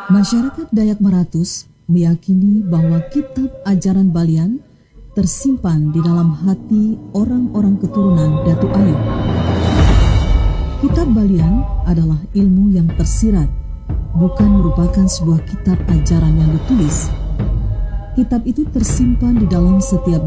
Masyarakat Dayak Maratus meyakini bahwa kitab ajaran Balian tersimpan di dalam hati orang-orang keturunan Datu Ayu. Kitab Balian adalah ilmu yang tersirat, bukan merupakan sebuah kitab ajaran yang ditulis. Kitab itu tersimpan di dalam setiap